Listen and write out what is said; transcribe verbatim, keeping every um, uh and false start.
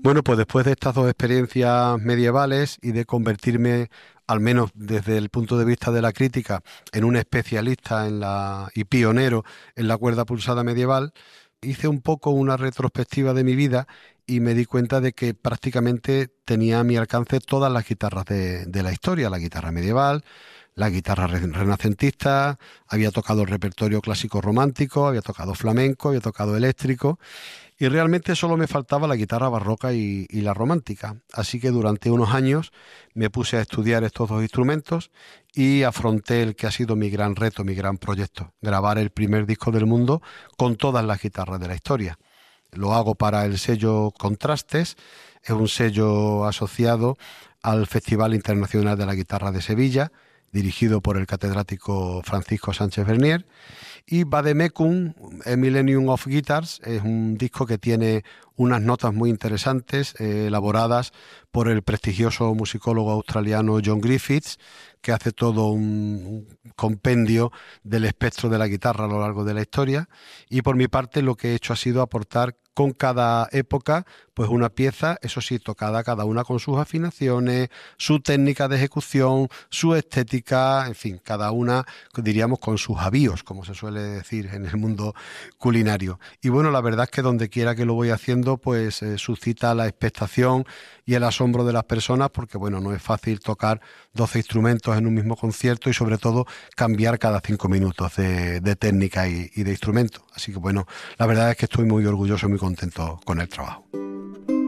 Bueno, pues después de estas dos experiencias medievales y de convertirme, al menos desde el punto de vista de la crítica, en un especialista en la, y pionero en la cuerda pulsada medieval, hice un poco una retrospectiva de mi vida y me di cuenta de que prácticamente tenía a mi alcance todas las guitarras de, de la historia, la guitarra medieval, la guitarra re- renacentista, había tocado el repertorio clásico romántico, había tocado flamenco, había tocado eléctrico y realmente solo me faltaba la guitarra barroca y, y la romántica. Así que durante unos años me puse a estudiar estos dos instrumentos y afronté el que ha sido mi gran reto, mi gran proyecto, grabar el primer disco del mundo con todas las guitarras de la historia. Lo hago para el sello Contrastes, es un sello asociado al Festival Internacional de la Guitarra de Sevilla, dirigido por el catedrático Francisco Sánchez Bernier, y Vademecum, A Millennium of Guitars, es un disco que tiene unas notas muy interesantes, eh, elaboradas por el prestigioso musicólogo australiano John Griffiths, que hace todo un, un compendio del espectro de la guitarra a lo largo de la historia. Y por mi parte lo que he hecho ha sido aportar con cada época pues una pieza, eso sí, tocada cada una con sus afinaciones, su técnica de ejecución, su estética, en fin, cada una diríamos con sus avíos, como se suele decir en el mundo culinario. Y bueno, la verdad es que donde quiera que lo voy haciendo, pues eh, suscita la expectación y el asombro de las personas, porque bueno, no es fácil tocar doce instrumentos en un mismo concierto y sobre todo cambiar cada cinco minutos de, de técnica y, y de instrumento. Así que bueno, la verdad es que estoy muy orgulloso y muy contento con el trabajo.